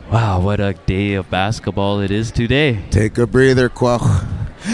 Wow, what a day of basketball it is today. Take a breather, Quach.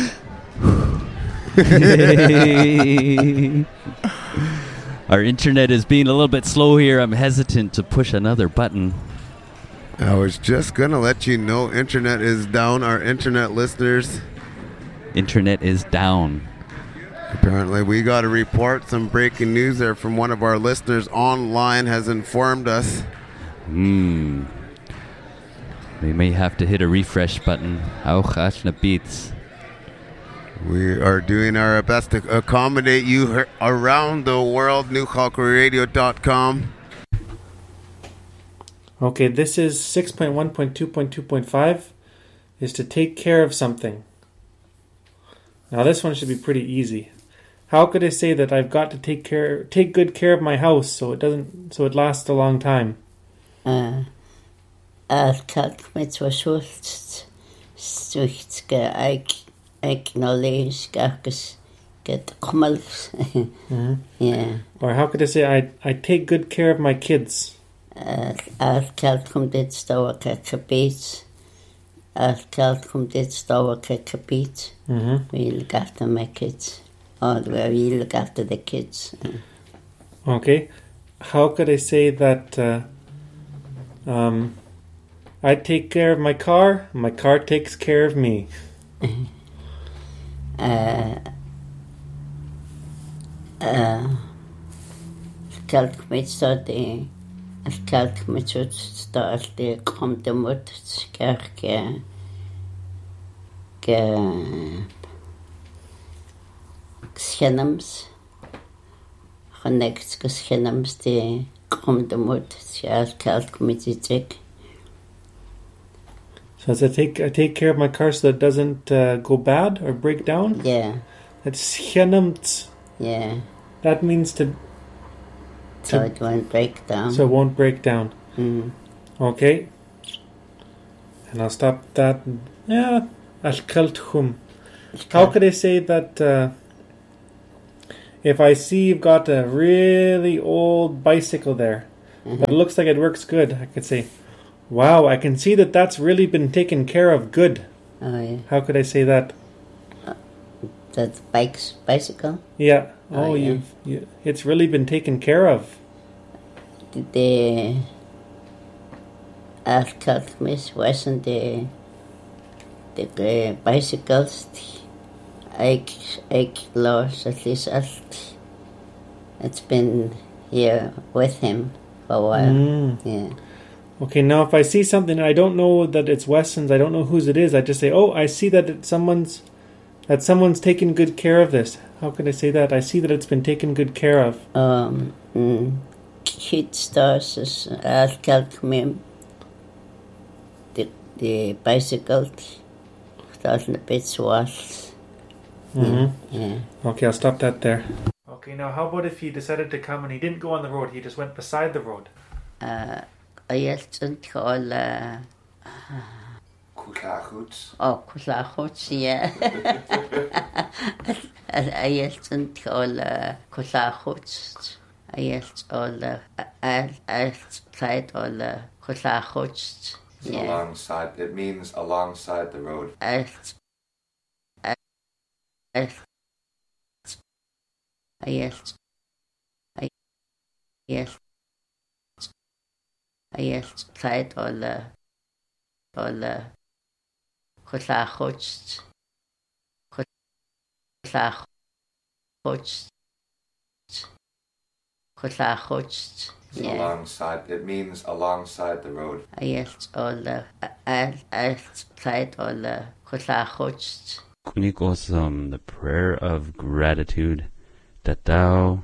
Our internet is being a little bit slow here. I'm hesitant to push another button. I was just going to let you know internet is down, our internet listeners. Internet is down. Apparently, we got a report, some breaking news there from one of our listeners online has informed us. We may have to hit a refresh button. Auch na beats. We are doing our best to accommodate you around the world. NewChalkRadio.com. Okay, this is 6.1.2.2.5 is to take care of something. Now this one should be pretty easy. How could I say that I've got to take good care of my house so it lasts a long time? Kalkmet was acknowledge get yeah. Or how could I say I take good care of my kids? Kalkom dit stour kakabit. Kalkom dit stour kakabit. We look after my kids. Or we look after the kids. Okay. How could I say that I take care of my car takes care of me? Kalkmet så det kalkmet så start det kom det mot skärke skänams connect skänams det kom det mot kalkmet det. So as I take care of my car so that it doesn't go bad or break down? Yeah. That's genemt. Yeah. That means to so it won't break down. So it won't break down. Okay. And I'll stop that. Yeah. How could I say that if I see you've got a really old bicycle there, but it looks like it works good, I could say, wow, I can see that that's really been taken care of good. Oh, yeah. How could I say that? That bicycle? Yeah. Oh, yeah. It's really been taken care of. The Kalkmis wasn't the bicycles. I lost at least it's been here with him for a while. Yeah. Okay, now if I see something, I don't know that it's Wesson's, I don't know whose it is, I just say, oh, I see that someone's taken good care of this. How could I say that? I see that it's been taken good care of. Kid stars is the bicycle starting a bit swathed. Yeah. Okay, I'll stop that there. Okay, now how about if he decided to come and he didn't go on the road, he just went beside the road? I used to call Kulachuts. Oh, Kulachuts, yeah. I used to call Kulachuts. I used all I tried all Kulachuts. Yeah. Alongside, it means alongside the road. I tried all Kulachuts. Yeah. Alongside, it means alongside the road. I tried all Kulachuts. Kunikosam, the prayer of gratitude, that thou,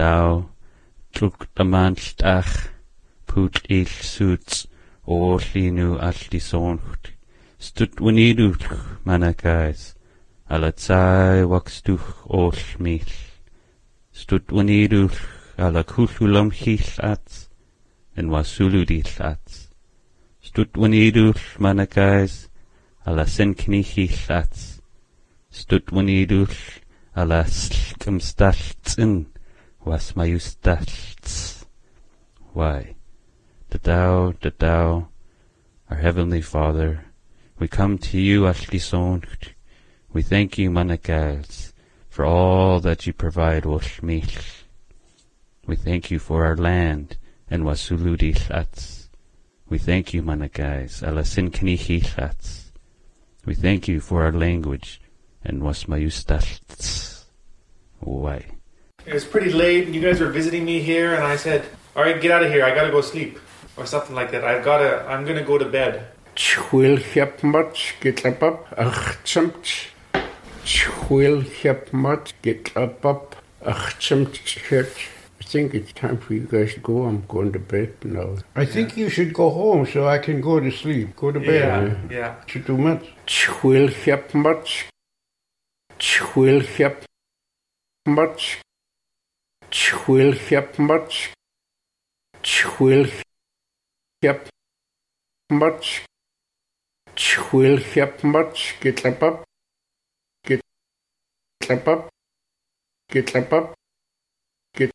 truktamanstach, put il suits, o linu altisoncht, stutwaniduch, manakais, alatsai waxtuch o schmich, stutwaniduch, ala kuchulam chilats, en wasuludilats, stutwaniduch, manakais, ala senkni chilats, stutwaniduch, ala slkumstaltsin, was mayustalts. Why, that thou, Our Heavenly Father, we come to you, Ashli Soncht. We thank you, Manakals, for all that you provide, Oshmich. We thank you for our land and Wasuludi Sats. We thank you, Manakais, Alasinkanihi Sats. We thank you for our language and Wasmayustats. Why? It was pretty late, and you guys were visiting me here, and I said, "All right, get out of here. I gotta go sleep," or something like that. I'm gonna go to bed. Chwil heb mat get up achchamt. Chwil heb mat get up achchamt church. I think it's time for you guys to go. I'm going to bed now. I think you should go home so I can go to sleep. Go to bed. Yeah. Should do mat. Chwil heb mat. Chwil heb mat. Chwil heb mat. Chwil heb mat. Chwil heb mat. Get up. Get up. Get up. Get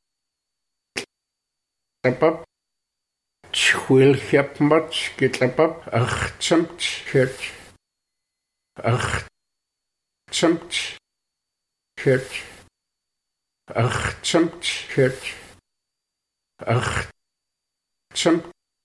up. Chwil heb mat. Get up. Achchamt church. Achchamt church. Achchamt church. Achchamt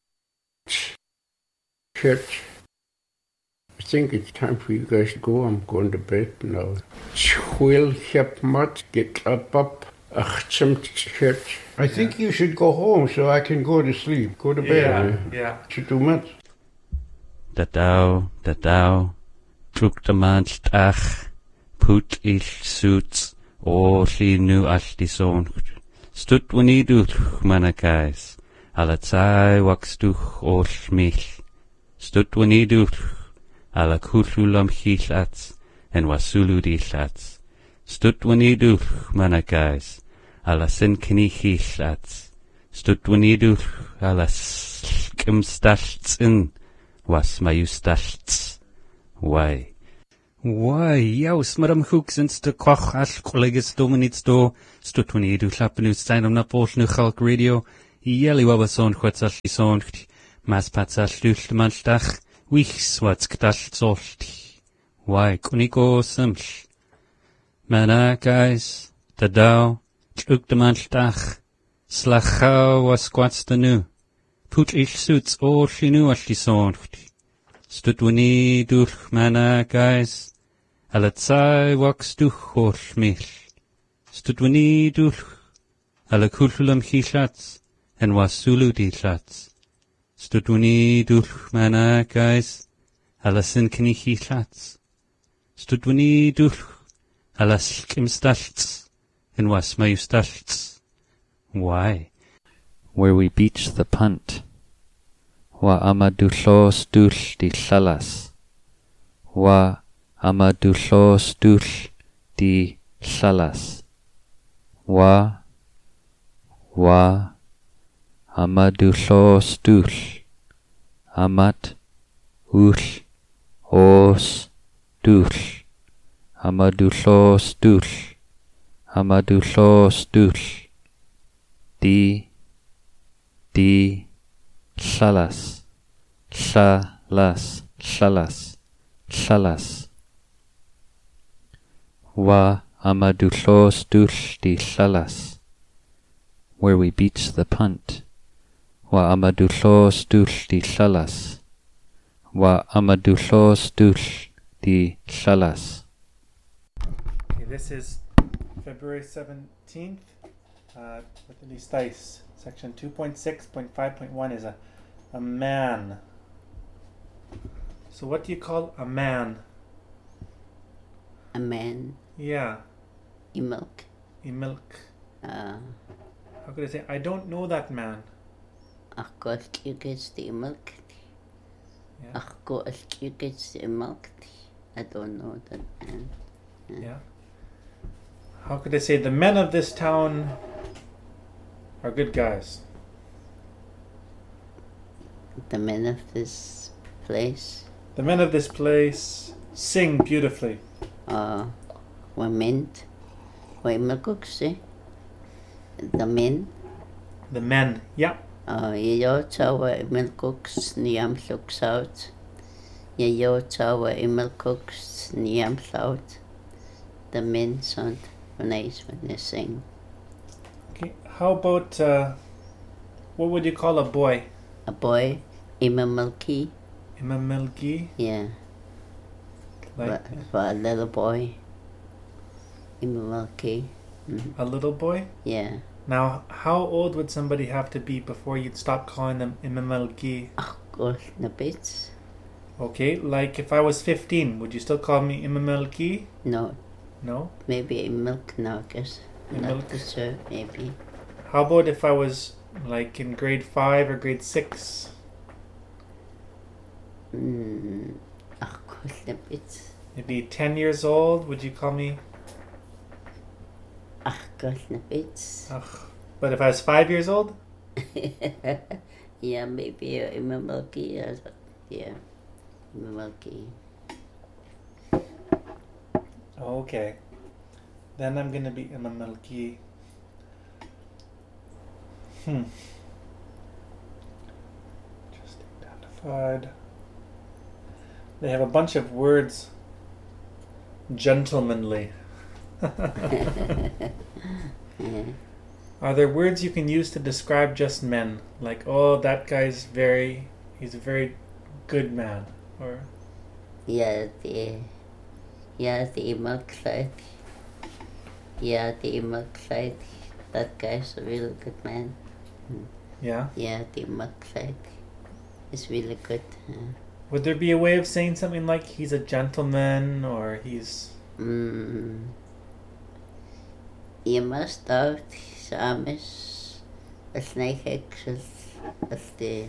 church. I think it's time for you guys to go. I'm going to bed now. Chwil heb mat get up achchamt church. I think you should go home so I can go to sleep. Go to bed. Yeah. Should do mat. Dat thou, truk de manstach, put ich suits, li nu ashli soncht. Stut waniduch, Manakais, alatsai waxduch mich. Stut waniduch, ala kutlulam chilats, en wasuludi lats. Stut waniduch, Manakais, ala sinkini chilats. Stut waniduch, ala skimstaltsin, was mayustalts. Why? Jaus, madam hooks and stu koch ash colleges dominits do, stut waniduch lapenus stein na Polish New Chalk Radio, yelly wabason quetzal soncht, mas patzal luchtmanstach, wich swats ktash zolt. Why, kuniko simch. Manakais, tadao, truk de manstach, slachau was quats de nu. Put ich suits li nu ashli soncht. Stut waniduch Manakais, alatsai waxduch mich. Stut waniduch, ala kultulam chilats, en wasulu di lats. Stut waniduch Manakais, ala sinkini chilats. Stut waniduch, ala skimstalts, en wasmayustalts. Why? Where we beach the punt. Wa amadulos duch di salas. Wa amadulos duch di salas. Wa amadulos duch. Amat uch os duch. Amadulos duch. Amadulos duch. Di salas. Wa amadulos duch di salas. Where we beach the punt. Wa amadulos duch di salas. Wa amadulos duch di salas. Okay, this is February 17th with the Listais. Section 2.6.5.1 is a man. So what do you call a man? A man. Yeah. Milk. Milk. How could I say? I don't know that man. Ach Gott, you get the milk. Yeah. Ach Gott, you get the milk. I don't know that man. Yeah. How could I say? The men of this town are good guys. The men of this place. The men of this place sing beautifully. Women. Why milk say? The men. The men, yeah. Yayotawa Imilcooks Niam Luxout. Yayotawa Imilcooks Niam Lout. The men sound nice when they sing. Okay. How about what would you call a boy? A boy, Imamilki. Imamilgi? Yeah. Like For a little boy. Imamilki. a little boy? Yeah. Now, how old would somebody have to be before you'd stop calling them Imamilgi? Oh, gosh, the bits. Okay, like if I was 15, would you still call me Imamilgi? No, No? maybe a milk nugget. A Not milk- for sure, maybe. How about if I was like in grade 5 or grade 6? Oh, gosh, the bits. Maybe 10 years old, would you call me? Oh, gosh, the bits. Ugh. But if I was 5 years old? Yeah, maybe a milky. Yeah, milky. Okay. Then I'm gonna be Imamilgi. Just identified. They have a bunch of words. Gentlemanly. Are there words you can use to describe just men? Like, oh, that guy's he's a very good man. Or, Yeah, the milk side. Yeah, the milk side. That guy's a really good man. yeah? Yeah, the milk side is really good. Would there be a way of saying something like he's a gentleman or he's... Je must out samen als nijgeksels als de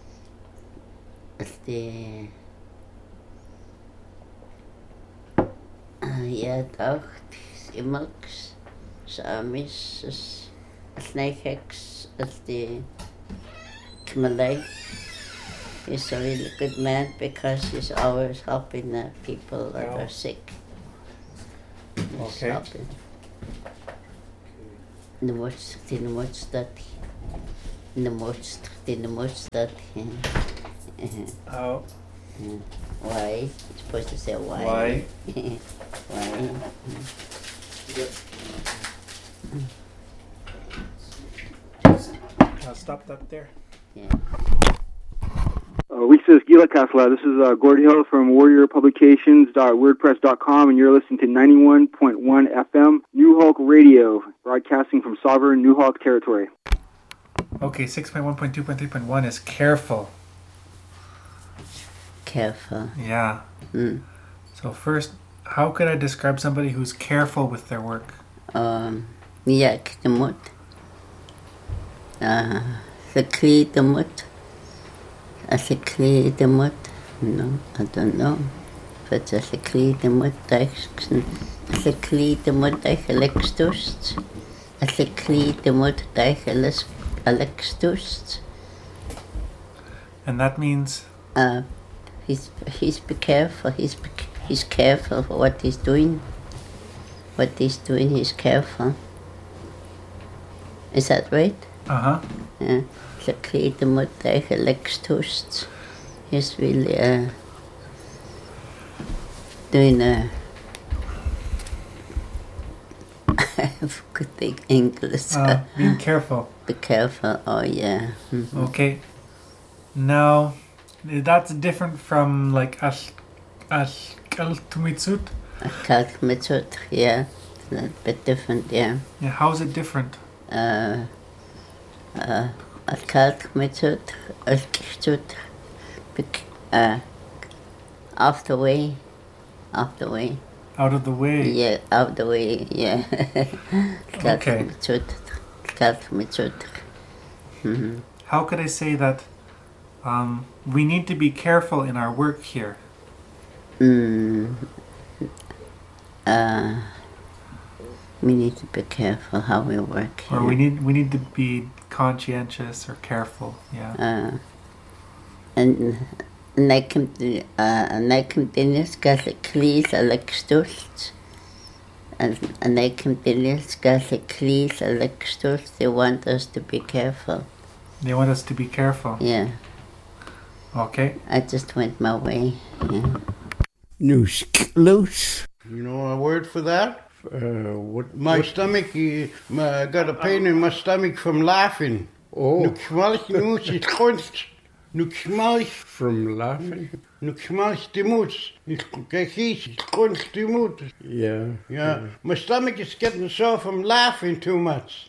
ja dacht immers samen als nijgeks als de Kmalay is a really good man because he's always helping the people that Yeah. are sick. He's Okay. helping. De moest dat. Oh, Why? You're supposed to say why. why? Why? I'll stop that there. Yeah. This is Gila Kasla. This is Gord Hill from warriorpublications.wordpress.com, and you're listening to 91.1 FM New Hulk Radio, broadcasting from sovereign New Hulk territory. Okay, 6.1.2.3.1 is careful. Careful. Yeah. Mm. So first, how could I describe somebody who's careful with their work? Jak de moet. Gekleed moet. Als ik kleden moet. No, I don't know. But als ik kleden moet, als ik kleden moet, eigenlijk stoest. Als ik kleden moet, eigenlijk stoest. And that means... He's be careful. He's careful for what he's doing. What he's doing, he's careful. Is that right? Uh-huh. Ja. Ze kleden moet eigenlijk stoest. He's really doing good thing English. Being careful. Be careful. Oh yeah. Mm-hmm. Okay. Now, that's different from like Ashkaltumitsut. Kalkmetsut, yeah. A little bit different, yeah. Yeah, how is it different? Kalkmetsut, Alkistut, off the way. Out of the way. Yeah, out the way, yeah. Okay. Kalkmetsut. Mm-hmm. How could I say that we need to be careful in our work here? We need to be careful how we work here. Or we need to be conscientious or careful, yeah. En ik komt in het klies elekstust. En ik komt in het klies elekstust. They want us to be careful. They want us to be careful. Yeah. Okay. I just went my way. Yeah. Loose. You know a word for that? What? My stomach, I got a pain in my stomach from laughing. Oh. From laughing? Yeah. My stomach is getting sore from laughing too much.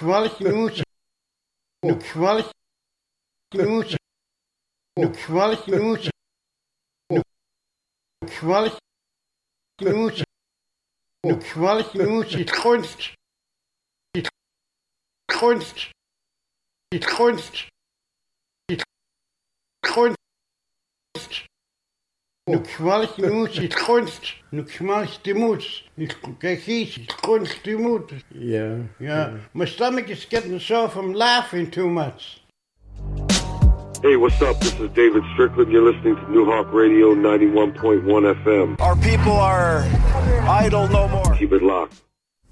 Yeah. My stomach is getting sore from laughing too much. Hey, what's up? This is David Strickland. You're listening to New Hawk Radio 91.1 FM. Our people are idle no more. Keep it locked.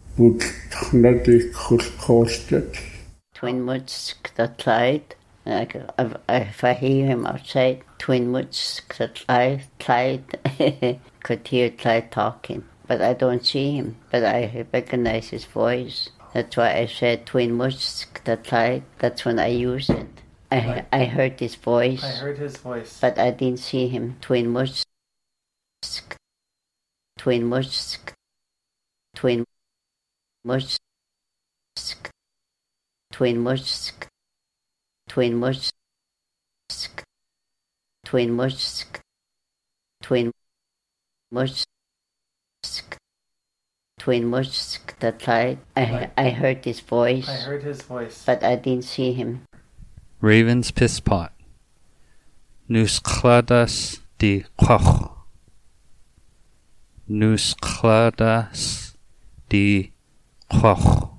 Twinwoods that Clyde. If I hear him outside, Twinwoods that Clyde could hear Clyde talking, but I don't see him. But I recognize his voice. That's why I said Twinwoods that Clyde. That's when I use it. I heard his voice. I heard his voice. But I didn't see him. Twinwoods. Twinwoods. Twinwoods. Twinwoods. Twinwoods. Twinwoods. Twinwoods. Twinwoods that Clyde. I heard his voice. I heard his voice. But I didn't see him. Raven's Piss Pot. Nus cladas di quach. Nus cladas di quach.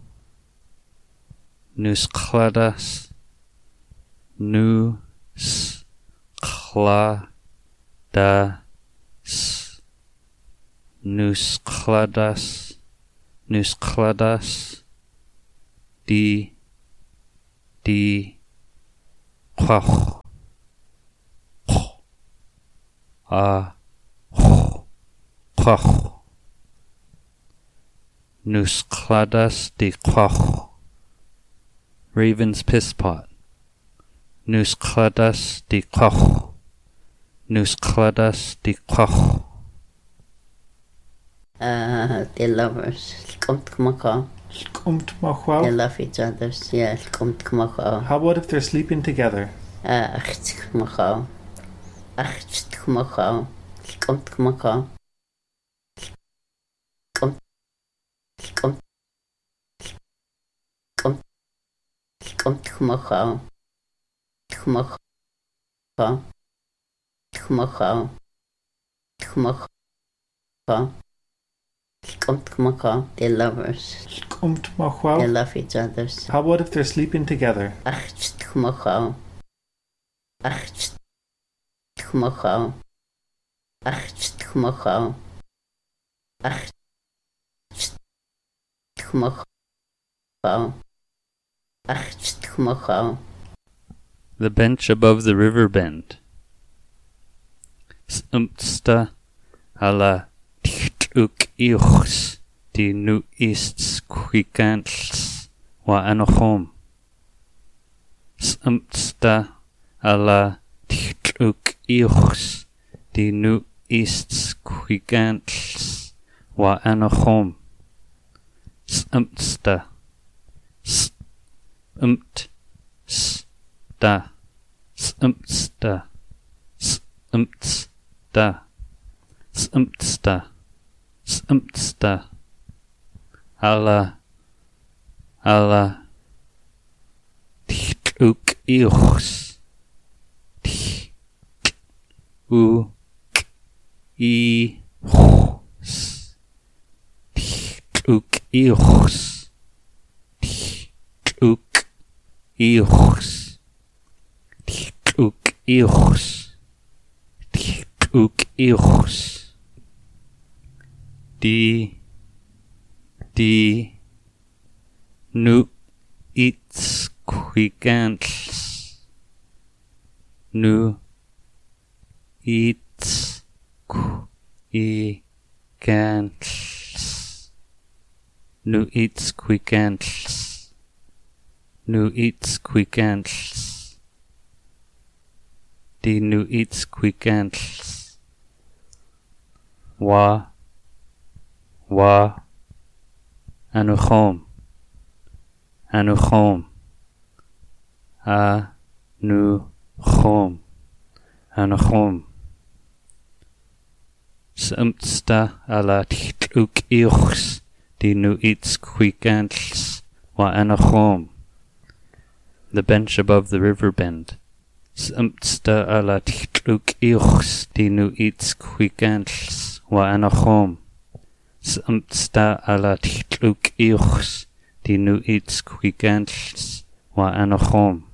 Nus cladas. Nus cladas. Nus cladas. Nus cladas. Di quach. Quach. Nus cladas di quach. Raven's Piss Pot. Nus cladas di quach. Nus cladas di quach. The lovers. They love each other. Yeah. How about if they're sleeping together? The lovers. They love each other. How about if they're sleeping together? The bench above the river bend. Sumsta ala uk iuchs di nu ists quikants wa anochom. Sumsta ala uk iuchs di nu ists quikants wa anochom. Sumsta. Sta. Sumsta. Sumsta. Sumsta. Sumsta. Alla uk iuchs u iuchs uk iuchs uk iuchs uk iuchs uk iuchs di nu its quigants nu its quicantles, nu its quicantles, nu its quicantles, di nu its quicantles, wa anuchom, anuchom, anuchom, anuchom. Sumtsta ala tluk iuchs, di nu its quicantles, wa anuchom. The bench above the river bend. Sumtsta ala tluk iuchs, di nu its quicantles, wa anuchom. Sumtsta ala tluk iuchs, di nu its quicantles, wa anuchom.